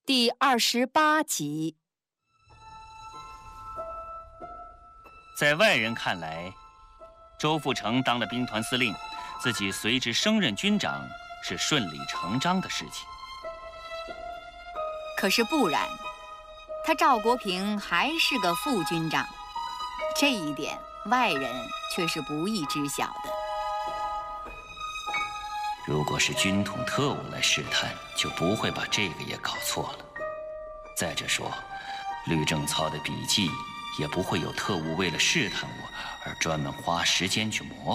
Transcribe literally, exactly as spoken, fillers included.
第二十八集。 在外人看来，周富成当了兵团司令，自己随之升任军长是顺理成章的事情。 可是不然，他赵国平还是个副军长，这一点外人却是不易知晓的。 如果是军统特务来试探，就不会把这个也搞错了。再者说，吕正操的笔记也不会有特务为了试探我而专门花时间去模